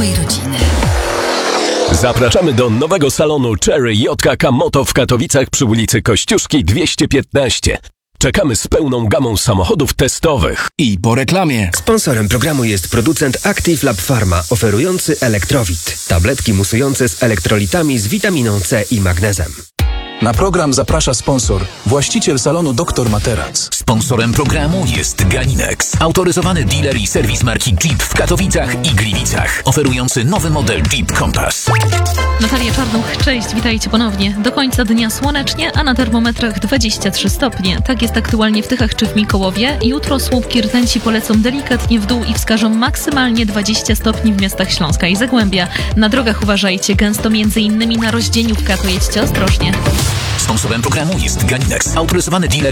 całej rodziny. Zapraszamy do nowego salonu Cherry JKK Moto w Katowicach przy ulicy Kościuszki 215. Czekamy z pełną gamą samochodów testowych. I po reklamie. Sponsorem programu jest producent Active Lab Pharma, oferujący Elektrowit. Tabletki musujące z elektrolitami z witaminą C i magnezem. Na program zaprasza sponsor, właściciel salonu Dr Materac. Sponsorem programu jest Ganinex, autoryzowany dealer i serwis marki Jeep w Katowicach i Gliwicach, oferujący nowy model Jeep Compass. Natalia Czarnuch, cześć, witajcie ponownie. Do końca dnia słonecznie, a na termometrach 23 stopnie. Tak jest aktualnie w Tychach czy w Mikołowie. Jutro słupki rtęci polecą delikatnie w dół i wskażą maksymalnie 20 stopni w miastach Śląska i Zagłębia. Na drogach uważajcie, gęsto m.in. na Rozdzieniówka, to jedźcie ostrożnie. Sponsorem programu jest Ganinex, autoryzowany dealer